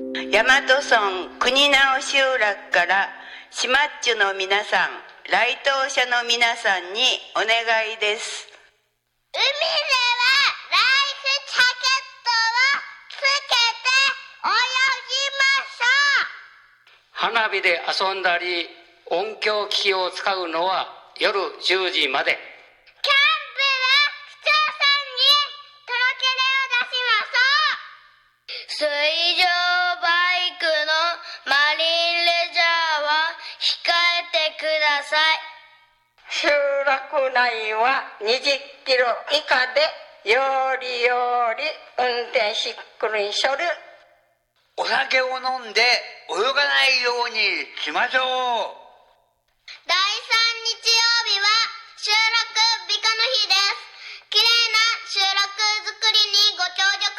大和村国直集落からシマッチュの皆さん、来島者の皆さんにお願いです。 海ではライフジャケットをつけて泳ぎましょう。 花火で遊んだり音響機器を使うのは夜10時まで。 キャンプで市長さんに届け出を出しましょう。水上バイクのマリンレジャーは控えてください。 集落内は20キロ以下でより運転しっくりしょる。 お酒を飲んで泳がないようにしましょう。 第3日曜日は収録美化の日です。きれいな収録作りにご協力